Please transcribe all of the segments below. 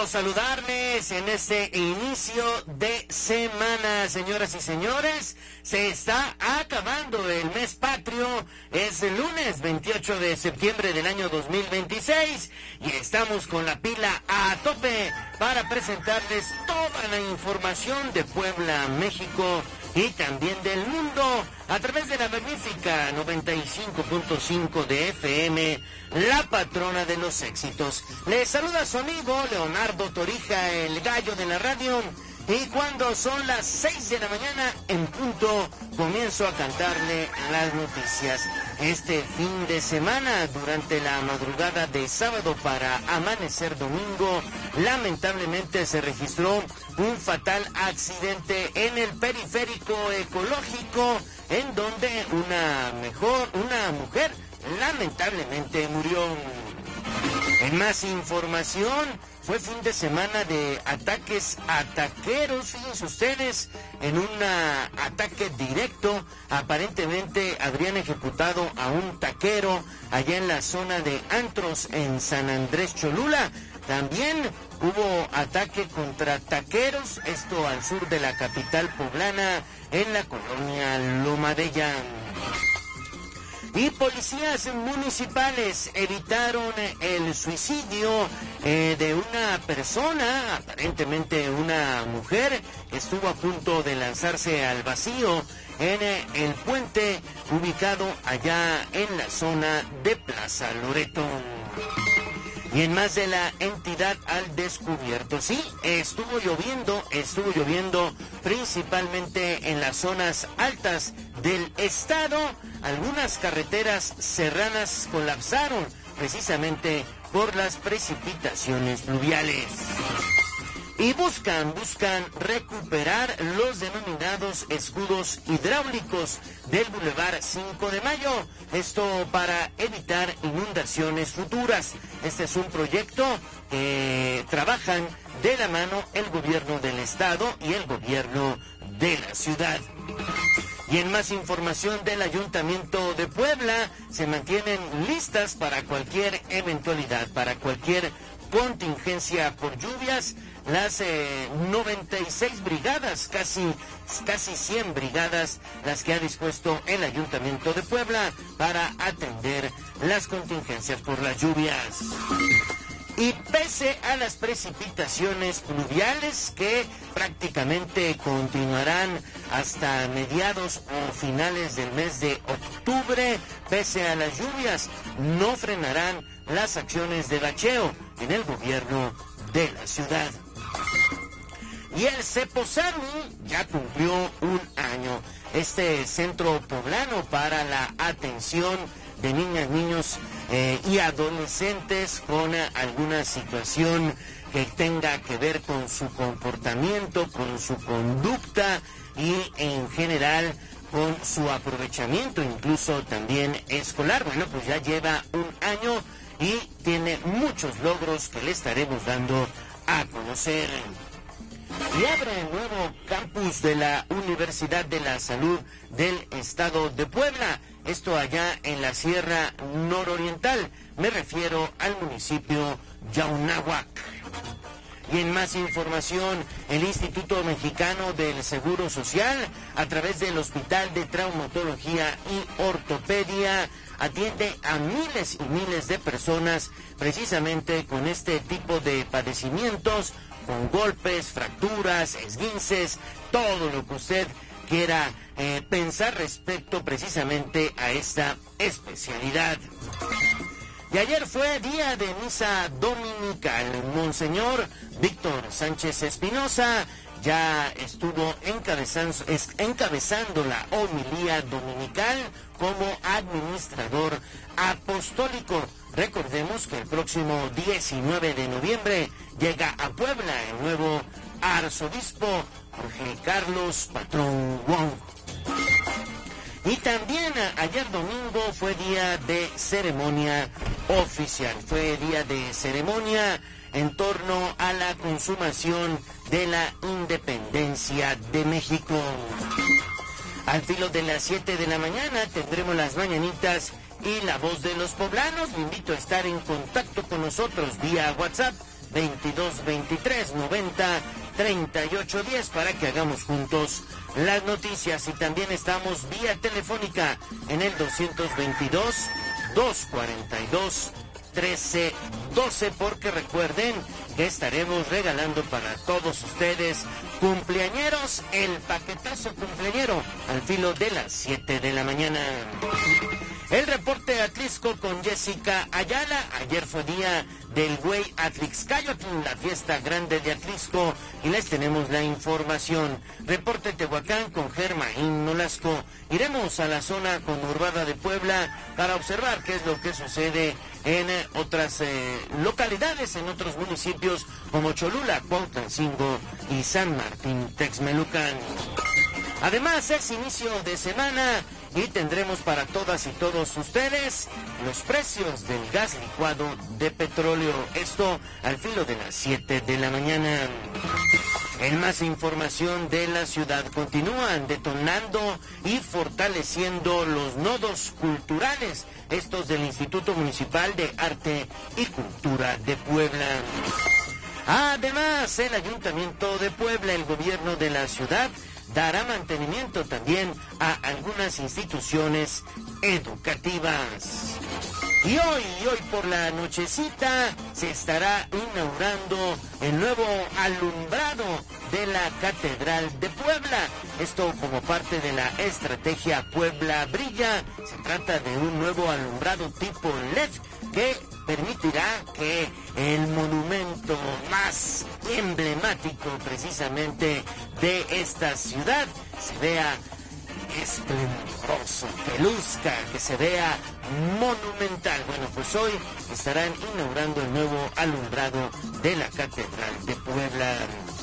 gusto saludarles en este inicio de semana, señoras y señores. Se está acabando el mes patrio, es el lunes 28 de septiembre del año 2026 y estamos con la pila a tope para presentarles toda la información de Puebla, México y también del mundo a través de la magnífica 95.5 de FM, la patrona de los éxitos. Les saluda su amigo Leonardo Torija, el gallo de la radio, y cuando son las 6 de la mañana en punto, comienzo a cantarle las noticias. Este fin de semana, durante la madrugada de sábado para amanecer domingo, lamentablemente se registró un fatal accidente en el periférico ecológico, en donde una mujer lamentablemente murió. En más información, fue fin de semana de ataques a taqueros, fíjense ustedes, en un ataque directo, aparentemente habrían ejecutado a un taquero allá en la zona de antros en San Andrés Cholula. También hubo ataque contra taqueros, esto al sur de la capital poblana, en la colonia Lomadella. Y policías municipales evitaron el suicidio de una persona, aparentemente una mujer, que estuvo a punto de lanzarse al vacío en el puente ubicado allá en la zona de Plaza Loreto. Y en más de la entidad al descubierto, sí, estuvo lloviendo principalmente en las zonas altas del estado. Algunas carreteras serranas colapsaron precisamente por las precipitaciones pluviales. Y buscan recuperar los denominados escudos hidráulicos del Boulevard 5 de Mayo. Esto para evitar inundaciones futuras. Este es un proyecto que trabajan de la mano el gobierno del estado y el gobierno de la ciudad. Y en más información del Ayuntamiento de Puebla, se mantienen listas para cualquier eventualidad, para cualquier contingencia por lluvias. Las 96 brigadas, casi 100 brigadas, las que ha dispuesto el Ayuntamiento de Puebla para atender las contingencias por las lluvias. Y pese a las precipitaciones pluviales que prácticamente continuarán hasta mediados o finales del mes de octubre, pese a las lluvias, no frenarán las acciones de bacheo en el gobierno de la ciudad. Y el Ceposarmi ya cumplió un año. Este centro poblano para la atención de niñas, niños y adolescentes con alguna situación que tenga que ver con su comportamiento, con su conducta y en general con su aprovechamiento, incluso también escolar. Bueno, pues ya lleva un año y tiene muchos logros que le estaremos dando a conocer. Y abre el nuevo campus de la Universidad de la Salud del Estado de Puebla, esto allá en la Sierra Nororiental, me refiero al municipio Yaunáhuac. Y en más información, el Instituto Mexicano del Seguro Social, a través del Hospital de Traumatología y Ortopedia, atiende a miles y miles de personas precisamente con este tipo de padecimientos, con golpes, fracturas, esguinces, todo lo que usted quiera pensar respecto precisamente a esta especialidad. Y ayer fue día de misa dominical. Monseñor Víctor Sánchez Espinosa ya estuvo encabezando la homilía dominical como administrador apostólico. Recordemos que el próximo 19 de noviembre llega a Puebla el nuevo arzobispo Jorge Carlos Patrón Wong. Y también ayer domingo fue día de ceremonia oficial, fue día de ceremonia en torno a la consumación de la independencia de México. Al filo de las 7 de la mañana tendremos las mañanitas y la voz de los poblanos. Le invito a estar en contacto con nosotros vía WhatsApp 2223-90-3810 para que hagamos juntos las noticias. Y también estamos vía telefónica en el 222-242-1312, porque recuerden que estaremos regalando para todos ustedes cumpleañeros el paquetazo cumpleañero al filo de las 7 de la mañana. El reporte de Atlisco con Jessica Ayala. Ayer fue día del Güey Atlixcayotl, la fiesta grande de Atlisco, y les tenemos la información. Reporte Tehuacán con Germaín Nolasco. Iremos a la zona conurbada de Puebla para observar qué es lo que sucede en otras localidades, en otros municipios como Cholula, Cuautlancingo y San Martín Texmelucan. Además, es inicio de semana y tendremos para todas y todos ustedes los precios del gas licuado de petróleo. Esto al filo de las 7 de la mañana. En más información de la ciudad, continúan detonando y fortaleciendo los nodos culturales, estos del Instituto Municipal de Arte y Cultura de Puebla. Además, el Ayuntamiento de Puebla, el gobierno de la ciudad, dará mantenimiento también a algunas instituciones educativas. Y hoy por la nochecita se estará inaugurando el nuevo alumbrado de la Catedral de Puebla. Esto como parte de la estrategia Puebla Brilla. Se trata de un nuevo alumbrado tipo LED que permitirá que el monumento más emblemático precisamente de esta ciudad se vea esplendoroso, que luzca, que se vea monumental. Bueno, pues hoy estarán inaugurando el nuevo alumbrado de la Catedral de Puebla.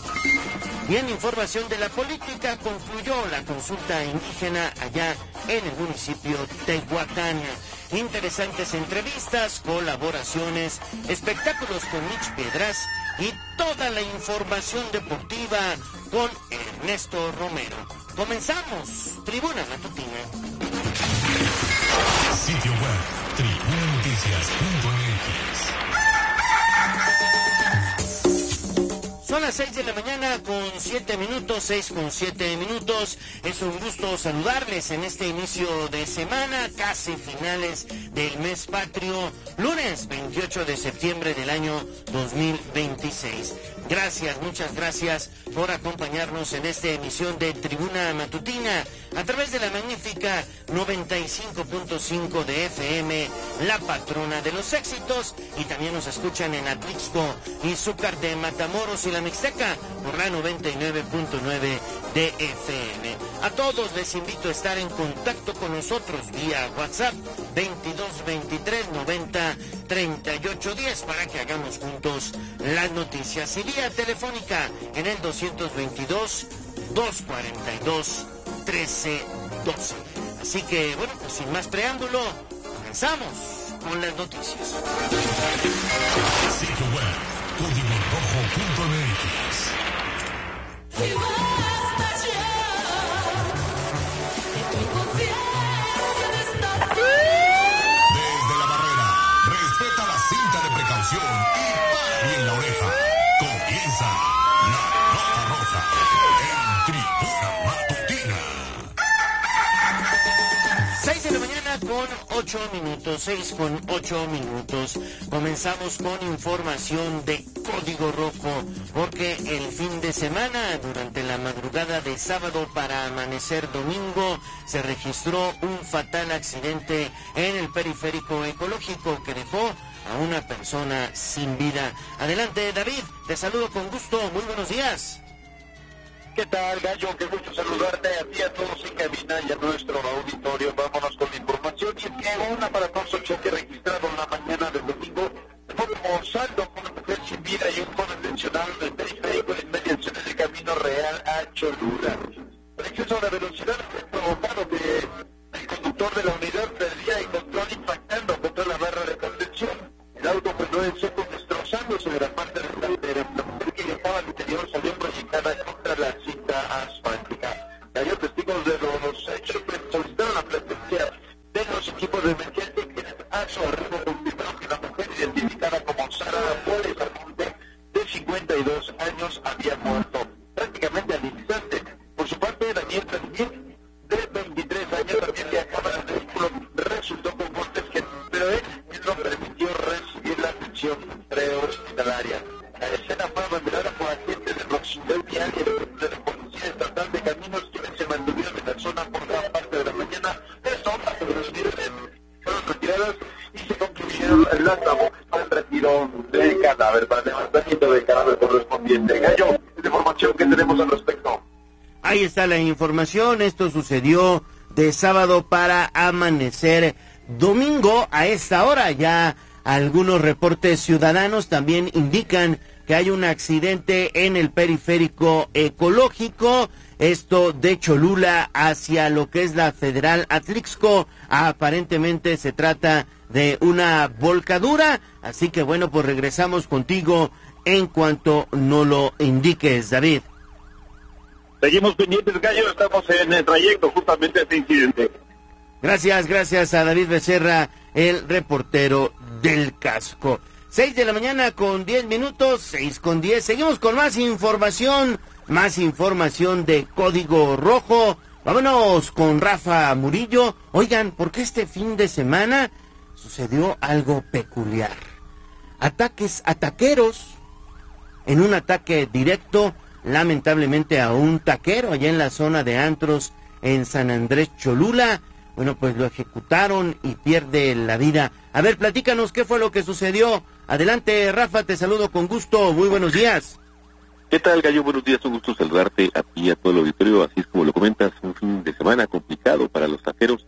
Y en información de la política, concluyó la consulta indígena allá en el municipio de Tehuacán. Interesantes entrevistas, colaboraciones, espectáculos con Mitch Piedras y toda la información deportiva con Ernesto Romero. Comenzamos, Tribuna Matutina. Sitio web, tribunanoticias.mx. Son las 6 de la mañana con 7 minutos, 6 con 7 minutos. Es un gusto saludarles en este inicio de semana, casi finales del mes patrio, lunes 28 de septiembre del año 2026. Gracias, muchas gracias por acompañarnos en esta emisión de Tribuna Matutina a través de la magnífica 95.5 de FM, la patrona de los éxitos, y también nos escuchan en Atlixco y Zúcar de Matamoros y la Mixteca por la 99.9 de FM. A todos les invito a estar en contacto con nosotros vía WhatsApp 2223-90-3810 para que hagamos juntos las noticias, y vía telefónica en el 222-242-1312. Así que, bueno, pues sin más preámbulo, comenzamos con las noticias. Sitio web, código-rojo.mx. Desde la barrera, respeta la cinta de precaución y para en la oreja. Comienza la nota roja en Tribuna Matutina. 6 de la mañana con 8 minutos, 6 con 8 minutos. Comenzamos con información de Código Rojo, porque el fin de semana, durante la madrugada de sábado para amanecer domingo, se registró un fatal accidente en el periférico ecológico que dejó a una persona sin vida. Adelante, David, te saludo con gusto, muy buenos días. ¿Qué tal, Gallo? Qué gusto saludarte a ti, a todos en cabina y a nuestro auditorio. Vámonos con la información. Y es que un aparatoso choque registrado en la mañana del domingo fue como saldo con una mujer sin vida y un joven lesionado en el periférico en inmediaciones del Camino Real a Cholula. El exceso de velocidad fue provocado que el conductor de la unidad perdía el control impactando contra la barra de contención. El auto quedó en seco destrozándose de la parte delantera. La mujer que viajaba al interior salió proyectada contra la cinta asfáltica. Hay testigos de los hechos que solicitaron la presencia de los equipos de emergencia, que a su arribo confirmaron que la mujer identificada como Sara Flores Armonte Ahí está la información. Esto sucedió de sábado para amanecer domingo a esta hora. Ya algunos reportes ciudadanos también indican que hay un accidente en el periférico ecológico, esto de Cholula hacia lo que es la Federal Atlixco. Aparentemente se trata de una volcadura, así que bueno, pues regresamos contigo en cuanto nos lo indiques, David. Seguimos pendientes, Gallo, estamos en el trayecto justamente a este incidente. Gracias a David Becerra, el reportero del casco. 6 de la mañana con 10 minutos, 6:10. Seguimos con más información de Código Rojo. Vámonos con Rafa Murillo. Oigan, porque este fin de semana sucedió algo peculiar. Taqueros, en un ataque directo, lamentablemente a un taquero allá en la zona de antros en San Andrés Cholula. Bueno, pues lo ejecutaron y pierde la vida. A ver, platícanos qué fue lo que sucedió. Adelante, Rafa, te saludo con gusto. Muy buenos días. ¿Qué tal, Gallo? Buenos días, un gusto saludarte a ti y a todo el auditorio. Así es como lo comentas, un fin de semana complicado para los taqueros.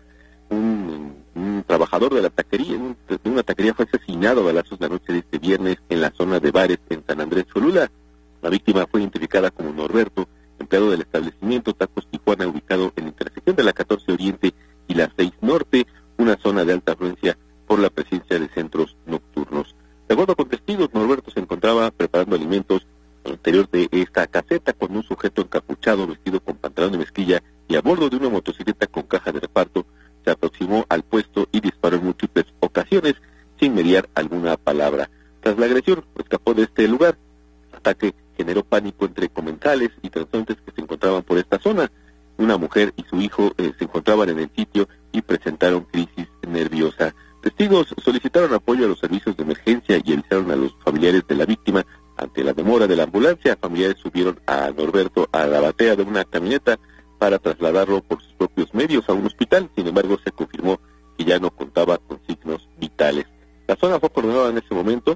Un trabajador de la taquería, de una taquería, fue asesinado a balazos la noche de este viernes en la zona de bares en San Andrés Cholula. La víctima fue identificada como Norberto, empleado del establecimiento Tacos Tijuana, ubicado en la intersección de la 14 Oriente y la 6 Norte, una zona de alta afluencia por la presencia de centros nocturnos. De acuerdo con testigos, Norberto se encontraba preparando alimentos al interior de esta caseta cuando un sujeto encapuchado, vestido con pantalón de mezclilla y a bordo de una motocicleta con caja de reparto, se aproximó al puesto y disparó en múltiples ocasiones sin mediar alguna palabra. Tras la agresión, escapó de este lugar. El ataque generó pánico entre comensales y transeúntes que se encontraban por esta zona. Una mujer y su hijo se encontraban en el sitio y presentaron crisis nerviosa. Testigos solicitaron apoyo a los servicios de emergencia y avisaron a los familiares de la víctima. Ante la demora de la ambulancia, familiares subieron a Norberto a la batea de una camioneta para trasladarlo por sus propios medios a un hospital. Sin embargo, se confirmó que ya no contaba con signos vitales. La zona fue coordinada en ese momento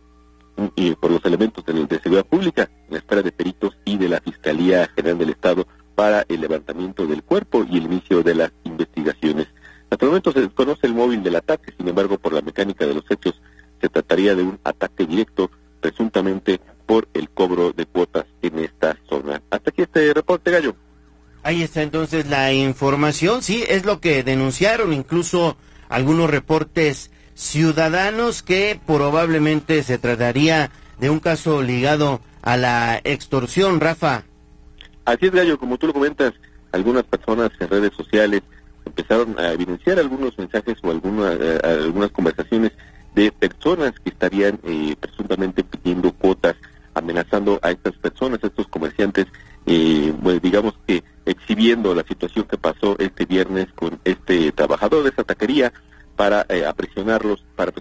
por los elementos de seguridad pública, en espera de peritos y de la Fiscalía General del Estado para el levantamiento del cuerpo y el inicio de las investigaciones. Hasta el momento se desconoce el móvil del ataque, sin embargo, por la mecánica de los hechos, se trataría de un ataque directo, presuntamente por el cobro de cuotas en esta zona. Hasta aquí este reporte, Gallo. Ahí está entonces la información, sí, es lo que denunciaron incluso algunos reportes ciudadanos, que probablemente se trataría de un caso ligado a la extorsión, Rafa. Así es, Gallo, como tú lo comentas, algunas personas en redes sociales empezaron a evidenciar algunos mensajes o algunas conversaciones de personas que estarían presuntamente pidiendo cuotas, amenazando a estas personas, a estos comerciantes, pues digamos que exhibiendo la situación que pasó este viernes con este trabajador de esta taquería para presionarlos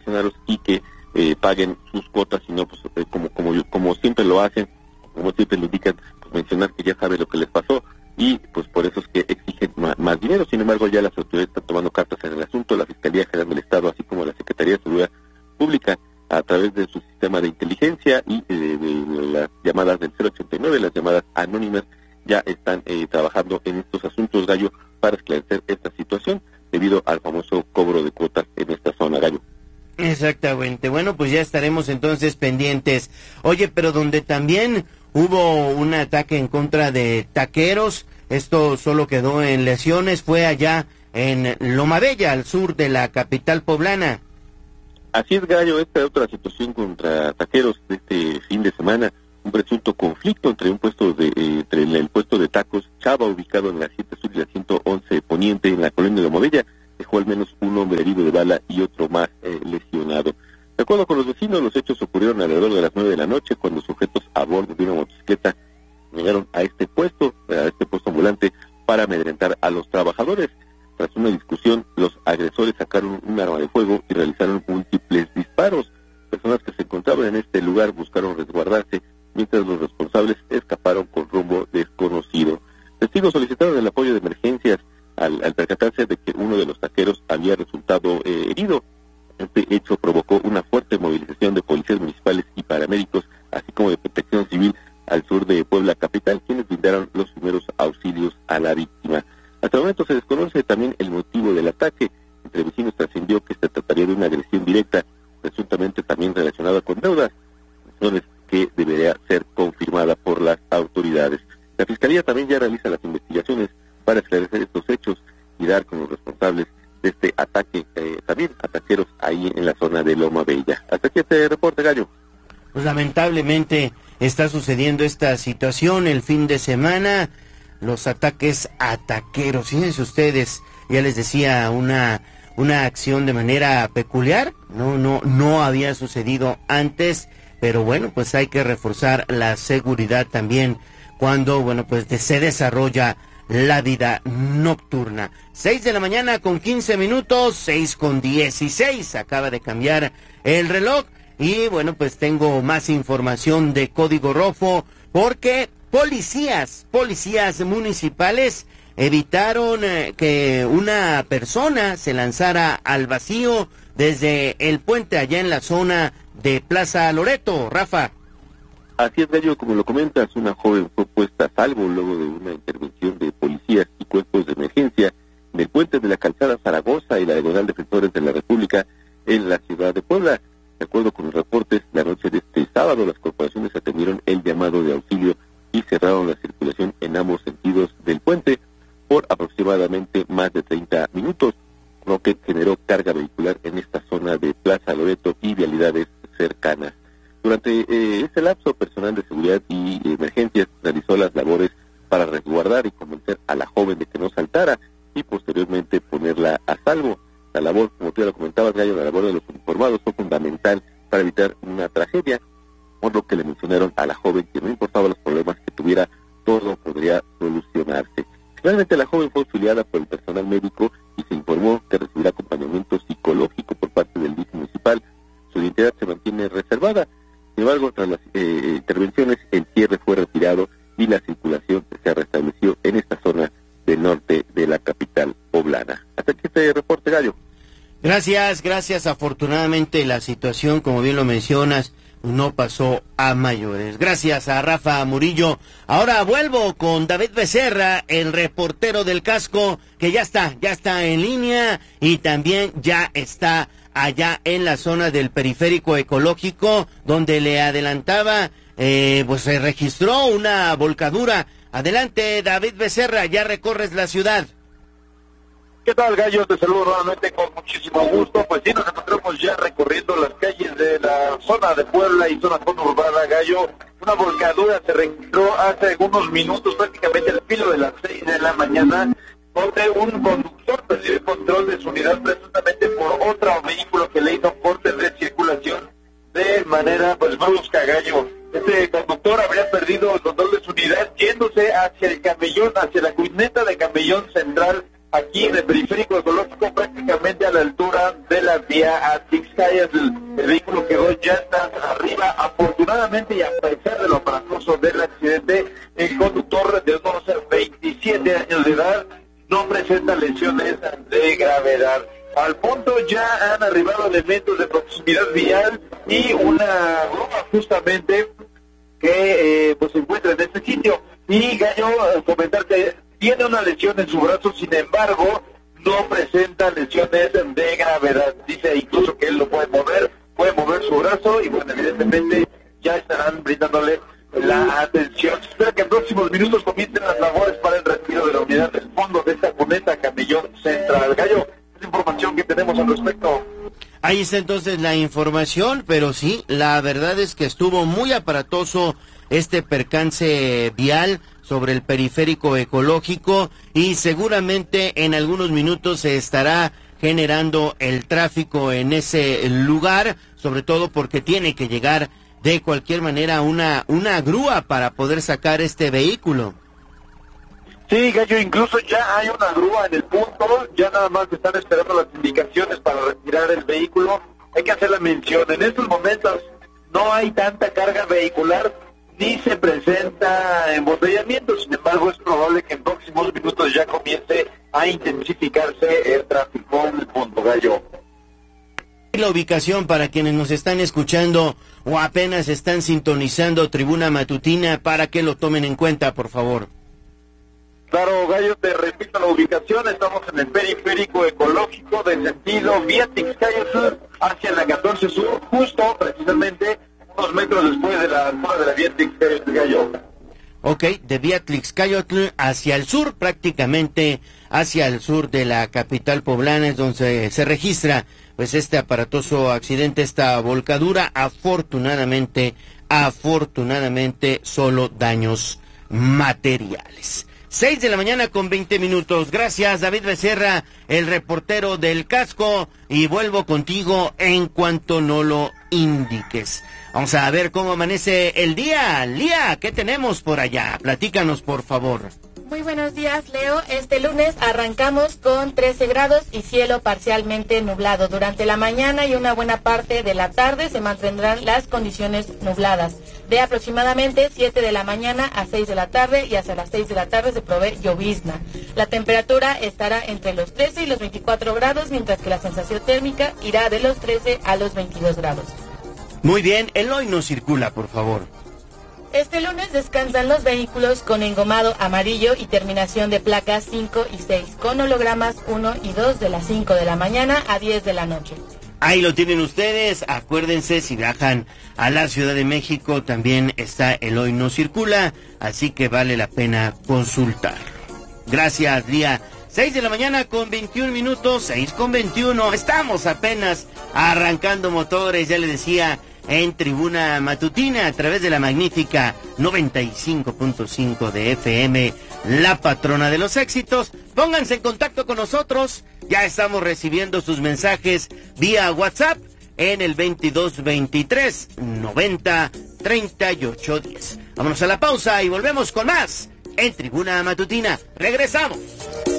y que paguen sus cuotas, y no pues como siempre lo hacen, como siempre lo indican, pues mencionar que ya sabe lo que les pasó, y pues por eso es que exigen más dinero. Sin embargo, ya las autoridades están tomando cartas en el asunto. La Fiscalía General del Estado, así como la Secretaría de Seguridad Pública, a través de su sistema de inteligencia y de las llamadas del 089, las llamadas anónimas, ya están trabajando en estos asuntos, Gallo, para esclarecer esta situación debido al famoso cobro de cuotas en esta zona, Gallo. Exactamente. Bueno, pues ya estaremos entonces pendientes. Oye, pero donde también hubo un ataque en contra de taqueros, esto solo quedó en lesiones, fue allá en Loma Bella, al sur de la capital poblana. Así es, Gallo, esta es otra situación contra taqueros de este fin de semana. Un presunto conflicto entre el puesto de tacos Chava, ubicado en la 7 Sur y la 111 Poniente, en la colonia de Loma Bella, dejó al menos un hombre herido de bala y otro más lesionado. De acuerdo con los vecinos, los hechos ocurrieron alrededor de las 9 de la noche, cuando sujetos a bordo de una motocicleta llegaron a este puesto ambulante, para amedrentar a los trabajadores. Tras una discusión, los agresores sacaron un arma de fuego y realizaron múltiples disparos. Personas que se encontraban en este lugar buscaron resguardarse, mientras los responsables escaparon con rumbo desconocido. Testigos solicitaron el apoyo de emergencias al percatarse de que uno de los taqueros había resultado herido. Este hecho provocó una fuerte movilización de policías municipales y paramédicos, así como de protección civil al sur de Puebla capital, quienes brindaron los primeros auxilios a la víctima. Hasta el momento se desconoce también el motivo del ataque. Entre vecinos trascendió que se trataría de una agresión directa, presuntamente también relacionada con deudas, razones que debería ser confirmada por las autoridades. La Fiscalía también ya realiza las investigaciones para esclarecer estos hechos y dar con los responsables de este ataque, también ataqueros ahí en la zona de Loma Bella. Hasta aquí este reporte, Gallo. Pues lamentablemente está sucediendo esta situación el fin de semana, los ataques ataqueros. Fíjense ustedes, ya les decía, una acción de manera peculiar, no había sucedido antes, pero bueno, pues hay que reforzar la seguridad también cuando, bueno, pues se desarrolla la vida nocturna. 6 de la mañana con 15 minutos, 6 con 16, acaba de cambiar el reloj. Y bueno, pues tengo más información de Código Rojo, porque policías municipales evitaron que una persona se lanzara al vacío desde el puente allá en la zona de Plaza Loreto. Rafa. Así es, Gallo, como lo comentas, una joven fue puesta a salvo luego de una intervención de policías y cuerpos de emergencia en el puente de la calzada Zaragoza y la diagonal Defensores de la República en la ciudad de Puebla. De acuerdo con los reportes, la noche de este sábado las corporaciones atendieron el llamado de auxilio y cerraron la circulación en ambos sentidos del puente por aproximadamente más de 30 minutos, lo que generó carga vehicular en esta zona de Plaza Loreto y vialidades cercanas. Durante ese lapso, personal de seguridad y emergencias realizó las labores para resguardar y convencer a la joven de que no saltara y posteriormente ponerla a salvo. La labor, como tú ya lo comentabas, Gallo, la labor de los uniformados fue fundamental para evitar una tragedia, por lo que le mencionaron a la joven que no importaba los problemas que tuviera, todo podría solucionarse. Finalmente la joven fue auxiliada por el personal médico y se informó que recibirá acompañamiento psicológico por parte del DIF municipal. Su identidad se mantiene reservada. Sin embargo, tras las intervenciones, el cierre fue retirado y la circulación se restableció en esta zona del norte de la capital poblana. Hasta aquí este reporte, Gallo. Gracias. Afortunadamente la situación, como bien lo mencionas, no pasó a mayores. Gracias a Rafa Murillo. Ahora vuelvo con David Becerra, el reportero del casco, que ya está en línea y también ya está allá en la zona del periférico ecológico, donde le adelantaba, pues se registró una volcadura. Adelante, David Becerra, ya recorres la ciudad. ¿Qué tal, Gallo? Te saludo nuevamente con muchísimo gusto. Pues sí, nos encontramos ya recorriendo las calles de la zona de Puebla y zona conurbada, Gallo. Una volcadura se registró hace algunos minutos, prácticamente al filo de las 6 de la mañana, donde un conductor perdió el control de su unidad presuntamente por otro vehículo que le hizo cortes de circulación de manera pues brusca, Gallo. Este conductor habría perdido el control de su unidad yéndose hacia el camellón, hacia la cuneta de Camellón Central, aquí en el periférico ecológico, prácticamente a la altura de la vía Atixcayas. El vehículo quedó llantas arriba. Afortunadamente, y a pesar de lo aparatoso del accidente, el conductor de unos 27 años de edad no presenta lesiones de gravedad. Al punto ya han arribado elementos de proximidad vial y una grúa justamente que pues se encuentra en este sitio. Y Gallo, comentar que tiene una lesión en su brazo, sin embargo, no presenta lesiones de gravedad. Dice incluso que él lo puede mover su brazo y bueno, evidentemente ya estarán brindándole la atención. Se espera que en próximos minutos comiencen las labores para el retiro de la unidad del fondo de esta cuneta Camellón Central. Gallo, es la información que tenemos al respecto. Ahí está entonces la información, pero sí, la verdad es que estuvo muy aparatoso este percance vial sobre el periférico ecológico y seguramente en algunos minutos se estará generando el tráfico en ese lugar, sobre todo porque tiene que llegar de cualquier manera una grúa para poder sacar este vehículo. Sí, Gallo, incluso ya hay una grúa en el punto, ya nada más están esperando las indicaciones para retirar el vehículo. Hay que hacer la mención, en estos momentos no hay tanta carga vehicular, ni se presenta embotellamiento, sin embargo es probable que en próximos minutos ya comience a intensificarse el tráfico en el punto, Gallo. La ubicación para quienes nos están escuchando o apenas están sintonizando Tribuna Matutina para que lo tomen en cuenta, por favor. Claro, Gallo, te repito la ubicación, estamos en el periférico ecológico de sentido vía Tixcayotl hacia la 14 Sur, justo precisamente unos metros después de la altura de la vía Tixcayotl, Gallo. Ok, de vía Tixcayotl hacia el sur, prácticamente hacia el sur de la capital poblana, es donde se registra pues este aparatoso accidente, esta volcadura. Afortunadamente solo daños materiales. 6 de la mañana con 20 minutos. Gracias, David Becerra, el reportero del casco, y vuelvo contigo en cuanto no lo indiques. Vamos a ver cómo amanece el día. Lía, ¿qué tenemos por allá? Platícanos, por favor. Muy buenos días, Leo. Este lunes arrancamos con 13 grados y cielo parcialmente nublado. Durante la mañana y una buena parte de la tarde se mantendrán las condiciones nubladas. De aproximadamente 7 de la mañana a 6 de la tarde y hasta las 6 de la tarde se prevé llovizna. La temperatura estará entre los 13 y los 24 grados, mientras que la sensación térmica irá de los 13 a los 22 grados. Muy bien, el hoy no circula, por favor. Este lunes descansan los vehículos con engomado amarillo y terminación de placas 5 y 6, con hologramas 1 y 2 de las 5 de la mañana a 10 de la noche. Ahí lo tienen ustedes. Acuérdense, si viajan a la Ciudad de México, también está el hoy no circula, así que vale la pena consultar. Gracias, Lía. 6 de la mañana con 21 minutos, 6 con 21. Estamos apenas arrancando motores, ya le decía, en Tribuna Matutina a través de la magnífica 95.5 de FM, la patrona de los éxitos. Pónganse en contacto con nosotros, ya estamos recibiendo sus mensajes vía WhatsApp en el 2223 90 38 10. Vámonos a la pausa y volvemos con más en Tribuna Matutina. Regresamos.